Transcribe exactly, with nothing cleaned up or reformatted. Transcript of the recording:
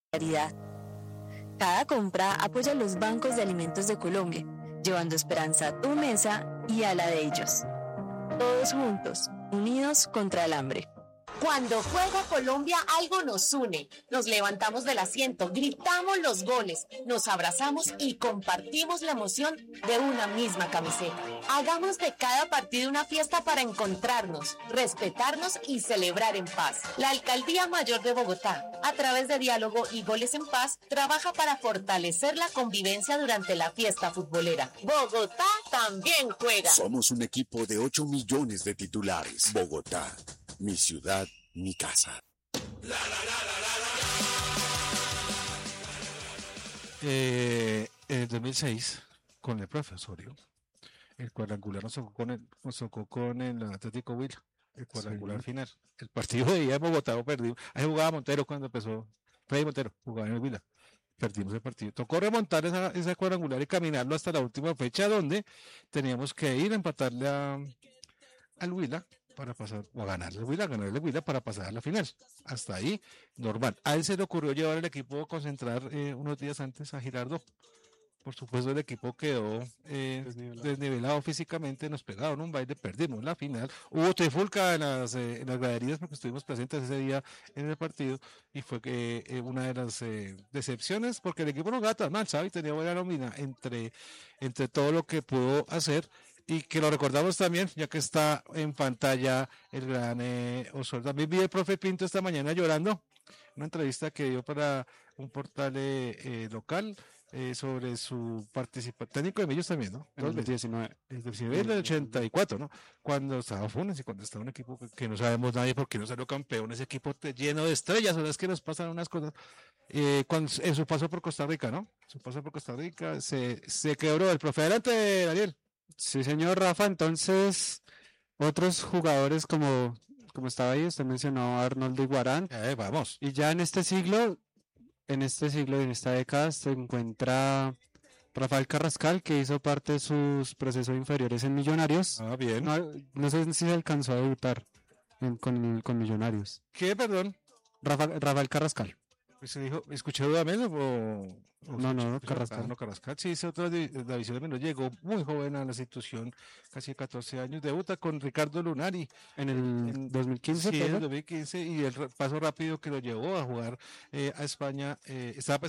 solidaridad. Cada compra apoya a los bancos de alimentos de Colombia, llevando esperanza a tu mesa y a la de ellos. Todos juntos, unidos contra el hambre. Cuando juega Colombia, algo nos une. Nos levantamos del asiento, gritamos los goles, nos abrazamos y compartimos la emoción de una misma camiseta. Hagamos de cada partido una fiesta para encontrarnos, respetarnos y celebrar en paz. La Alcaldía Mayor de Bogotá, a través de Diálogo y Goles en Paz, trabaja para fortalecer la convivencia durante la fiesta futbolera. Bogotá también juega. Somos un equipo de ocho millones de titulares. Bogotá. Mi ciudad, mi casa. Eh, en el dos mil seis, con el profesorio, el cuadrangular nos tocó con el, nos tocó con el Atlético Huila, el cuadrangular sí. Final. El partido de ida de Bogotá lo perdimos. Ahí jugaba Montero cuando empezó. Freddy Montero jugaba en el Huila. Perdimos el partido. Tocó remontar esa, esa cuadrangular y caminarlo hasta la última fecha, donde teníamos que ir a empatarle a, al Huila para pasar, o a ganarle Huila, a ganarle Huila para pasar a la final. Hasta ahí, normal. A él se le ocurrió llevar el equipo a concentrar eh, unos días antes a Girardot. Por supuesto, el equipo quedó eh, desnivelado. desnivelado físicamente, nos pegaron un baile, perdimos la final. Hubo trifulca en las, eh, en las graderías porque estuvimos presentes ese día en el partido y fue que eh, una de las eh, decepciones, porque el equipo no jugaba tan mal, ¿sabes? Tenía buena nómina entre, entre todo lo que pudo hacer. Y que lo recordamos también, ya que está en pantalla el gran eh, Osorio. También vi el profe Pinto esta mañana llorando, una entrevista que dio para un portal eh, eh, local eh, sobre su participación, técnico de Millos también, ¿no? En el diecinueve. El diecinueve del ochenta y cuatro, ¿no? Cuando estaba Funes y cuando estaba un equipo que, que no sabemos nadie por qué no salió campeón, ese equipo te, lleno de estrellas, o es que nos pasan unas cosas. Eh, cuando, en su paso por Costa Rica, ¿no? Su paso por Costa Rica se, se quebró el profe. Adelante, Daniel. Sí, señor Rafa, entonces otros jugadores como, como estaba ahí, usted mencionó a Arnoldo Iguarán. Eh, vamos. Y ya en este siglo, en este siglo y en esta década se encuentra Rafael Carrascal, que hizo parte de sus procesos inferiores en Millonarios. Ah, bien. No, no sé si se alcanzó a debutar en, con, con Millonarios. ¿Qué, perdón? Rafa, Rafael Carrascal. Se dijo, ¿escuché Dudamel o, o no, no, no, Carrascal? No, Carrascal sí hizo otra de la división de menos, llegó muy joven a la institución, casi catorce años, debuta con Ricardo Lunari en el en, dos mil quince, sí, en el dos mil quince, y el paso rápido que lo llevó a jugar eh, a España, eh, estaba